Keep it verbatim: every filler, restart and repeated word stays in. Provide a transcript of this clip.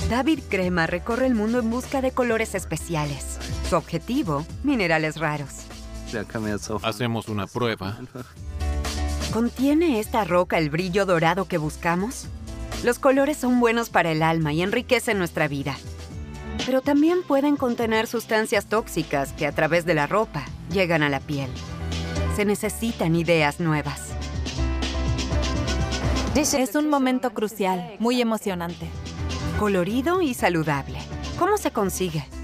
David Crema recorre el mundo en busca de colores especiales. Su objetivo, minerales raros. Hacemos una prueba. ¿Contiene esta roca el brillo dorado que buscamos? Los colores son buenos para el alma y enriquecen nuestra vida. Pero también pueden contener sustancias tóxicas que a través de la ropa llegan a la piel. Se necesitan ideas nuevas. Es un momento crucial, muy emocionante. Colorido y saludable. ¿Cómo se consigue?